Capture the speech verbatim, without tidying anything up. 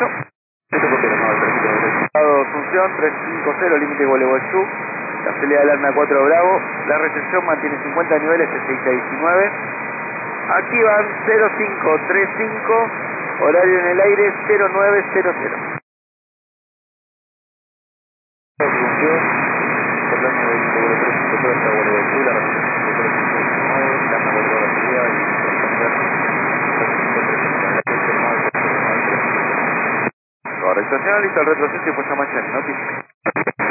Asunción tres cinco cero, límite Gualeguaychú, la salida del Alma cuatro Bravo, la recepción mantiene cincuenta niveles sesenta y diecinueve, activan cero cinco tres cinco, horario en el aire cero nueve cero cero. Asunción, hablando del vuelo tres cinco cero hasta Gualeguaychú, la recepción cinco tres cinco diecinueve, la Alma cuatro Bravo salida y correcto, señor, listo el retroceso y pues a marcha, noticia.